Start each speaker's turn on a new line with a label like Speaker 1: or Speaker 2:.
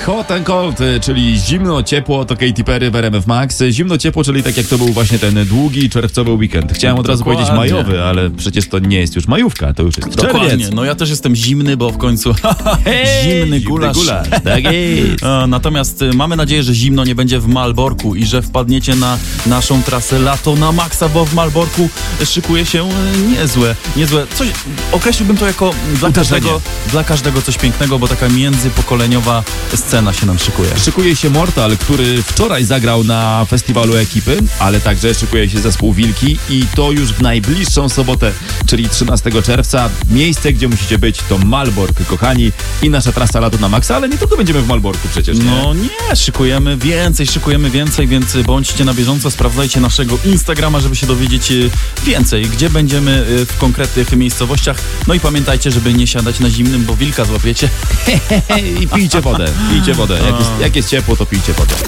Speaker 1: Hot and cold, czyli zimno, ciepło, to Katy Perry w RMF Max. Zimno, ciepło, czyli tak jak to był właśnie ten długi czerwcowy weekend. Chciałem od razu powiedzieć majowy, ale przecież to nie jest już majówka, to już jest
Speaker 2: Dokładnie.
Speaker 1: czerwiec.
Speaker 2: No ja też jestem zimny, bo w końcu zimny gulasz.
Speaker 1: Tak jest.
Speaker 2: Natomiast mamy nadzieję, że zimno nie będzie w Malborku i że wpadniecie na naszą trasę Lato na Maxa, bo w Malborku szykuje się niezłe. Coś, określiłbym to jako dla każdego coś pięknego, bo taka międzypokoleniowa scena się nam szykuje.
Speaker 1: Szykuje się Mortal, który wczoraj zagrał na festiwalu Ekipy, ale także szykuje się zespół Wilki i to już w najbliższą sobotę, czyli 13 czerwca. Miejsce, gdzie musicie być, to Malbork, kochani, i nasza trasa Lato na Maxa, ale nie tylko będziemy w Malborku przecież, nie?
Speaker 2: No nie, szykujemy więcej, więc bądźcie na bieżąco, sprawdzajcie naszego Instagrama, żeby się dowiedzieć więcej, gdzie będziemy w konkretnych miejscowościach. No i pamiętajcie, żeby nie siadać na zimnym, bo wilka złapiecie.
Speaker 1: I pijcie wodę. Jak jest ciepło, to pijcie wodę.